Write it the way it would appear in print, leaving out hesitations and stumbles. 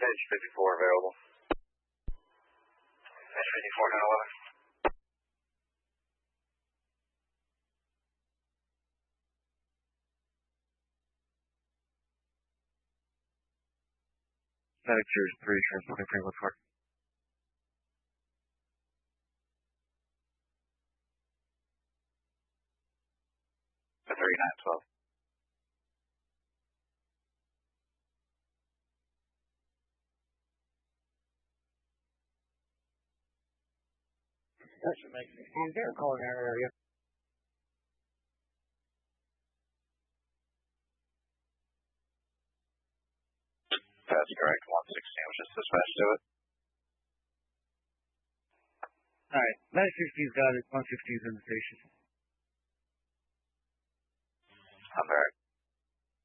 Edge 54 available. Edge 54, 911. Medic Series 3, transporting Franklin Park. The 3912. That's amazing. Is there a call in our area? That's correct. 116 was just dispatched to it. Alright, Medic 60's got it. 160's in the station. I'm there.